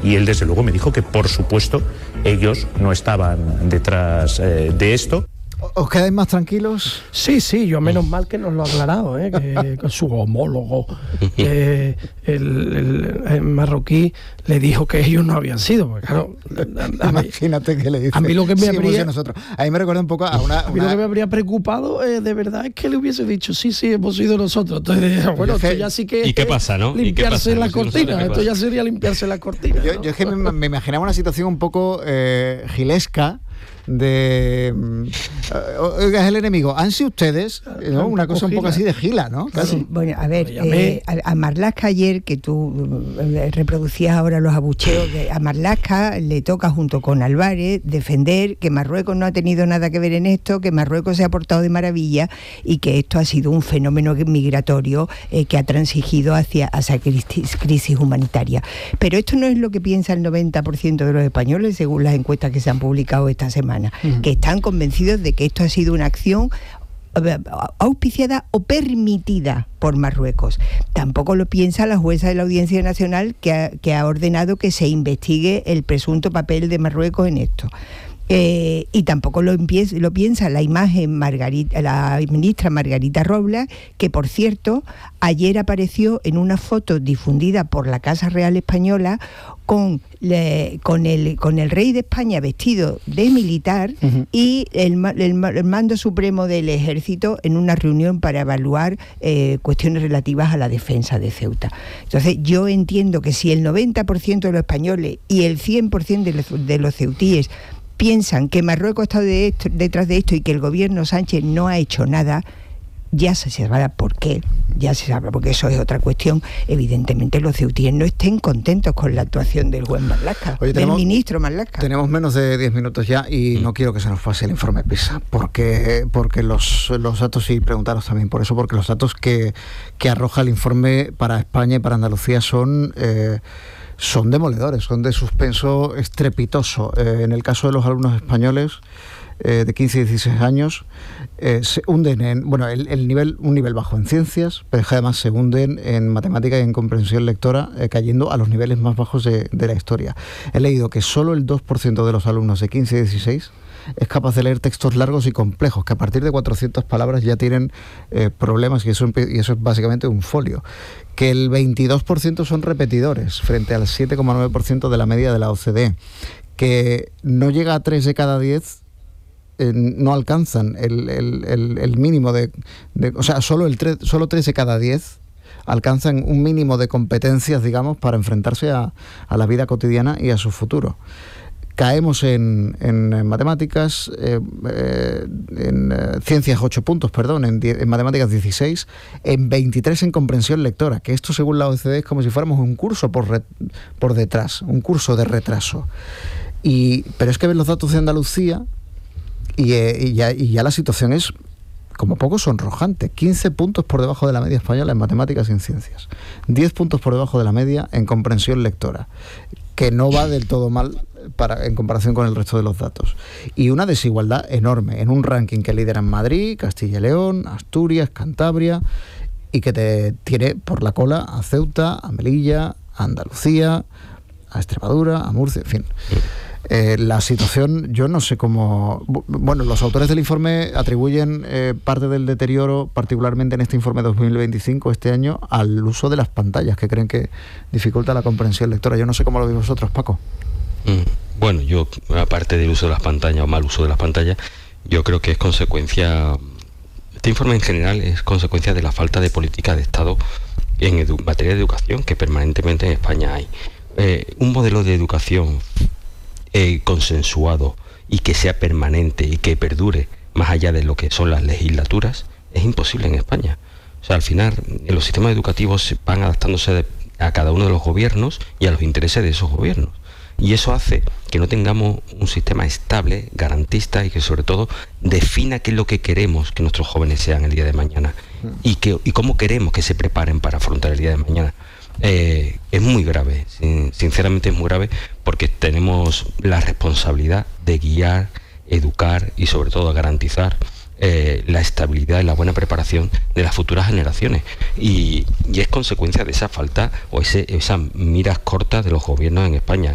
Y él desde luego me dijo que por supuesto ellos no estaban detrás de esto. ¿Os quedáis más tranquilos? Sí, yo menos mal que nos lo ha aclarado, que con su homólogo, el marroquí le dijo que ellos no habían sido. Porque, claro, imagínate que le dice. A mí lo que me habría... nosotros. A mí me recuerda un poco a una... A mí lo que me habría preocupado, de verdad, es que le hubiese dicho, sí, hemos sido nosotros. Entonces, bueno, esto ya sí que... ¿Y qué pasa, no? Limpiarse las cortinas. Esto ya sería limpiarse las cortinas. Yo es que me imaginaba una situación un poco gilesca, de oiga, es el enemigo, han sido ustedes, ¿no? Una cosa un poco así de gila, ¿no? Claro. Sí, bueno, a ver, a Marlaska ayer, que tú reproducías ahora los abucheos, a Marlaska le toca junto con Álvarez defender que Marruecos no ha tenido nada que ver en esto, que Marruecos se ha portado de maravilla y que esto ha sido un fenómeno migratorio que ha transigido hacia crisis humanitaria. Pero esto no es lo que piensa el 90% de los españoles, según las encuestas que se han publicado esta semana, que están convencidos de que esto ha sido una acción auspiciada o permitida por Marruecos. Tampoco lo piensa la jueza de la Audiencia Nacional, que ha ordenado que se investigue el presunto papel de Marruecos en esto. Y tampoco lo piensa la la ministra Margarita Robles, que por cierto ayer apareció en una foto difundida por la Casa Real Española con el rey de España vestido de militar y el mando supremo del ejército en una reunión para evaluar cuestiones relativas a la defensa de Ceuta. Entonces yo entiendo que si el 90% de los españoles y el 100% de los ceutíes piensan que Marruecos está detrás de esto y que el gobierno Sánchez no ha hecho nada, ya se sabrá por qué, porque eso es otra cuestión. Evidentemente los ceutíes no estén contentos con la actuación del juez Marlaska, del ministro Marlaska. Tenemos menos de 10 minutos ya y no quiero que se nos pase el informe PISA, porque los datos, y preguntaros también por eso, porque los datos que arroja el informe para España y para Andalucía son demoledores, son de suspenso estrepitoso. En el caso de los alumnos españoles de 15 y 16 años, se hunden en, un nivel bajo en ciencias, pero además se hunden en matemática y en comprensión lectora, cayendo a los niveles más bajos de la historia. He leído que solo el 2% de los alumnos de 15 y 16 es capaz de leer textos largos y complejos, que a partir de 400 palabras ya tienen problemas, y eso es básicamente un folio. Que el 22% son repetidores, frente al 7,9% de la media de la OCDE. Que no llega a 3 de cada 10, no alcanzan el mínimo o sea, solo 3 de cada 10 alcanzan un mínimo de competencias, digamos, para enfrentarse a la vida cotidiana y a su futuro. Caemos en matemáticas, en ciencias 8 puntos, en matemáticas 16, en 23 en comprensión lectora, que esto según la OCDE es como si fuéramos un curso por detrás, un curso de retraso. Pero es que ven los datos de Andalucía y ya la situación es como poco sonrojante. 15 puntos por debajo de la media española en matemáticas y en ciencias, 10 puntos por debajo de la media en comprensión lectora, que no va del todo mal en comparación con el resto de los datos. Y una desigualdad enorme en un ranking que lideran Madrid, Castilla y León, Asturias, Cantabria, y que te tiene por la cola a Ceuta, a Melilla, a Andalucía, a Extremadura, a Murcia, en fin. La situación, yo no sé cómo... Bueno, los autores del informe atribuyen parte del deterioro, particularmente en este informe 2025, este año, al uso de las pantallas, que creen que dificulta la comprensión lectora. Yo no sé cómo lo veis vosotros, Paco. Bueno, yo, aparte del uso de las pantallas o mal uso de las pantallas, yo creo que es consecuencia... Este informe en general es consecuencia de la falta de política de Estado en materia de educación que permanentemente en España hay. Un modelo de educación consensuado y que sea permanente y que perdure más allá de lo que son las legislaturas es imposible en España. O sea, al final los sistemas educativos van adaptándose a cada uno de los gobiernos y a los intereses de esos gobiernos. Y eso hace que no tengamos un sistema estable, garantista y que sobre todo defina qué es lo que queremos que nuestros jóvenes sean el día de mañana y cómo queremos que se preparen para afrontar el día de mañana. Es muy grave, sinceramente es muy grave, porque tenemos la responsabilidad de guiar, educar y sobre todo garantizar la estabilidad y la buena preparación de las futuras generaciones, y es consecuencia de esa falta o esas miras cortas de los gobiernos en España.